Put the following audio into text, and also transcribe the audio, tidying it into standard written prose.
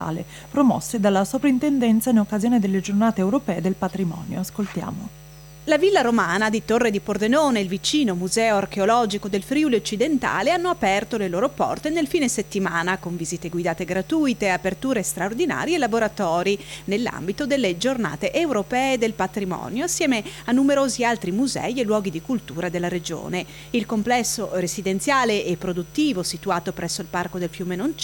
promosse dalla Soprintendenza in occasione delle giornate europee del patrimonio. Ascoltiamo. La Villa Romana di Torre di Pordenone e il vicino Museo Archeologico del Friuli Occidentale hanno aperto le loro porte nel fine settimana con visite guidate gratuite, aperture straordinarie e laboratori nell'ambito delle giornate europee del patrimonio assieme a numerosi altri musei e luoghi di cultura della regione. Il complesso residenziale e produttivo situato presso il Parco del Fiume